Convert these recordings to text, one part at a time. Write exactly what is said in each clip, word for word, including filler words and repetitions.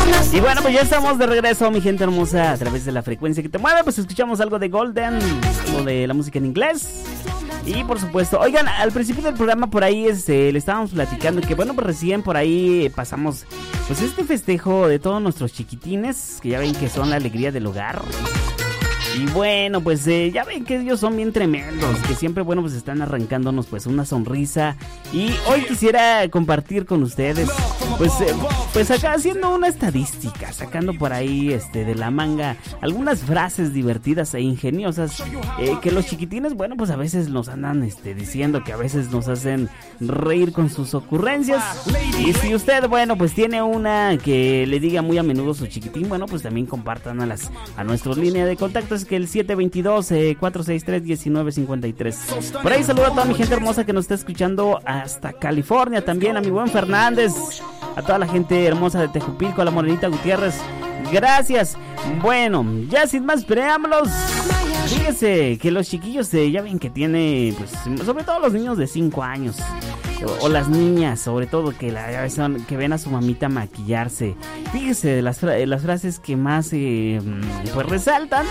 Y bueno, pues ya estamos de regreso, mi gente hermosa, a través de la frecuencia que te mueve. Pues escuchamos algo de Golden, algo de la música en inglés. Y por supuesto, oigan, al principio del programa por ahí este, le estábamos platicando que bueno, pues recién por ahí pasamos pues este festejo de todos nuestros chiquitines, que ya ven que son la alegría del hogar. Y bueno, pues eh, ya ven que ellos son bien tremendos, que siempre, bueno, pues están arrancándonos pues una sonrisa. Y hoy quisiera compartir con ustedes, pues, eh, pues acá haciendo una estadística, sacando por ahí este de la manga algunas frases divertidas e ingeniosas eh, que los chiquitines, bueno, pues a veces nos andan este, diciendo, que a veces nos hacen reír con sus ocurrencias. Y si usted, bueno, pues tiene una que le diga muy a menudo su chiquitín, bueno, pues también compartan a las a nuestra línea de contactos, que el siete dos dos, cuatro seis tres, uno nueve cinco tres. Por ahí saludo a toda mi gente hermosa que nos está escuchando hasta California, también a mi buen Fernández, a toda la gente hermosa de Tejupilco, a la Morenita Gutiérrez, gracias. Bueno, ya sin más preámbulos, fíjense que los chiquillos eh, ya ven que tiene, pues, sobre todo los niños de cinco años, o, o las niñas, sobre todo, que, la, son, que ven a su mamita maquillarse. Fíjese de las, las frases que más eh, pues resaltan.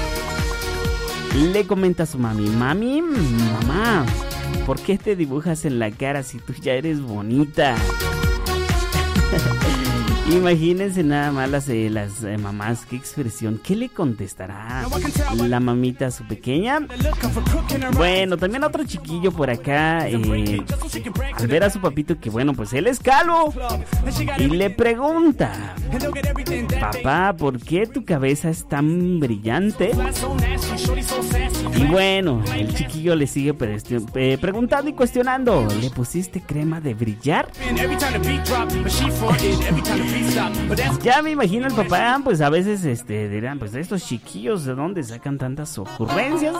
Le comenta a su mami: mami, mamá, ¿por qué te dibujas en la cara si tú ya eres bonita? Imagínense nada más las, eh, las eh, mamás, qué expresión, ¿qué le contestará la mamita a su pequeña? Bueno, también otro chiquillo por acá, eh, al ver a su papito que bueno, pues él es calvo, y le pregunta: papá, ¿por qué tu cabeza es tan brillante? Y bueno, el chiquillo le sigue pre- eh, preguntando y cuestionando: ¿le pusiste crema de brillar? Ya me imagino el papá, pues a veces este dirán, pues de estos chiquillos, ¿de dónde sacan tantas ocurrencias?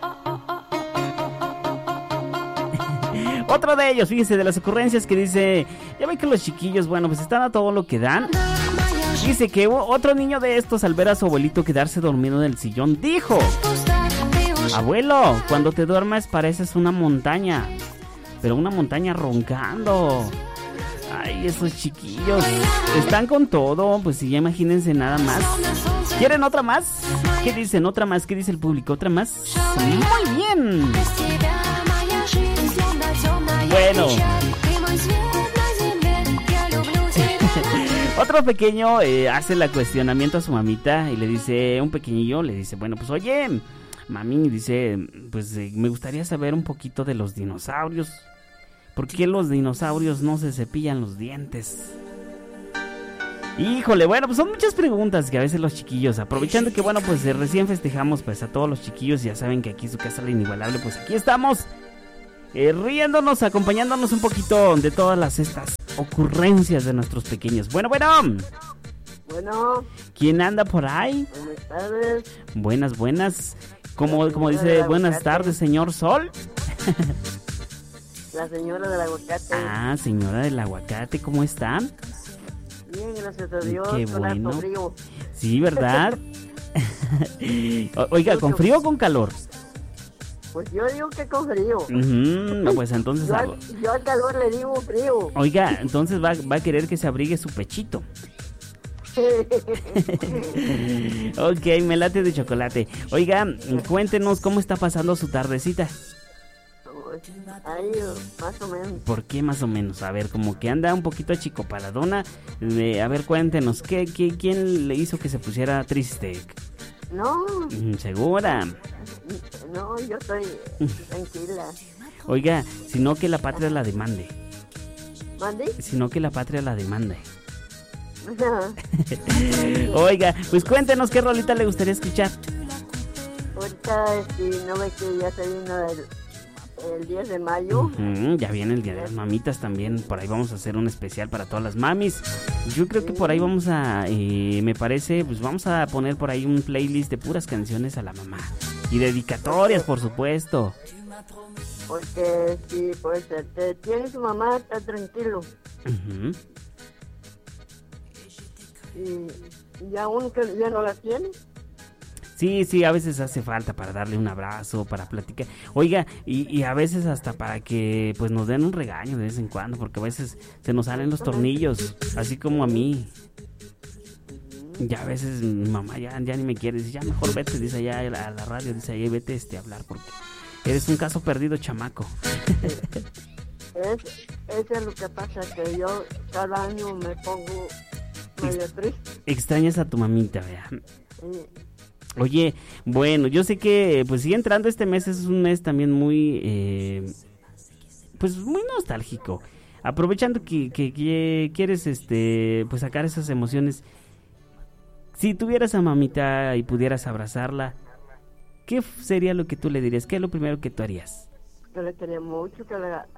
Otro de ellos, fíjese, de las ocurrencias que dice, ya ven que los chiquillos, bueno, pues están a todo lo que dan. Dice que otro niño de estos, al ver a su abuelito quedarse dormido en el sillón, dijo: abuelo, cuando te duermes pareces una montaña, pero una montaña roncando. Ay, esos chiquillos están con todo, pues sí, ya imagínense nada más. ¿Quieren otra más? ¿Qué dicen? ¿Otra más? ¿Qué dice el público? ¿Otra más? Muy bien. Bueno. Otro pequeño eh, hace el cuestionamiento a su mamita y le dice, un pequeñillo le dice, bueno, pues oye, mami, dice, pues eh, me gustaría saber un poquito de los dinosaurios. ¿Por qué los dinosaurios no se cepillan los dientes? Híjole, bueno, pues son muchas preguntas que a veces los chiquillos, aprovechando que bueno, pues eh, recién festejamos pues a todos los chiquillos, ya saben que aquí su casa la inigualable, pues aquí estamos eh, riéndonos, acompañándonos un poquito de todas las estas ocurrencias de nuestros pequeños. Bueno, bueno. Bueno. ¿Quién anda por ahí? Buenas tardes. Buenas, buenas. Como, como dice, buenas tardes, señor Sol. La señora del aguacate. Ah, señora del aguacate, ¿cómo está? Bien, gracias a Dios. Qué con bueno. harto frío. Sí, ¿verdad? Oiga, ¿con frío o con calor? Pues yo digo que con frío. Uh-huh, no, pues entonces... yo, al, yo al calor le digo frío. Oiga, entonces va, va a querer que se abrigue su pechito. Ok, me late de chocolate. Oiga, cuéntenos cómo está pasando su tardecita. Ahí, más o menos. ¿Por qué más o menos? A ver, como que anda un poquito achicopaladona. Eh, a ver, cuéntenos, ¿qué, qué, ¿quién le hizo que se pusiera triste? No. ¿Segura? No, yo estoy tranquila. Oiga, sino que la patria la demande. ¿Mande? Sino que la patria la demande. Oiga, pues cuéntenos qué rolita le gustaría escuchar. Ahorita, si no ve que ya se vino el... el diez de mayo. Uh-huh, ya viene el día de las mamitas también. Por ahí vamos a hacer un especial para todas las mamis. Yo creo que por ahí vamos a, eh, me parece, pues vamos a poner por ahí un playlist de puras canciones a la mamá. Y dedicatorias, por supuesto. Porque si pues te tiene su mamá, está tranquilo. Uh-huh. Y, y aún que ya no la tiene. Sí, sí, a veces hace falta para darle un abrazo, para platicar. Oiga, y, y a veces hasta para que pues nos den un regaño de vez en cuando, porque a veces se nos salen los tornillos, así como a mí. Ya a veces mi mamá ya, ya ni me quiere, dice, ya mejor vete, dice allá a la radio, dice allá, vete este, a hablar porque eres un caso perdido, chamaco. Es, eso es lo que pasa, que yo cada año me pongo medio triste. Extrañas a tu mamita, vea. Sí. Oye, bueno, yo sé que pues sigue entrando este mes, es un mes también muy, eh, pues muy nostálgico. Aprovechando que, que, que quieres este pues sacar esas emociones, si tuvieras a mamita y pudieras abrazarla, ¿qué sería lo que tú le dirías? ¿Qué es lo primero que tú harías? Que le quería mucho, que le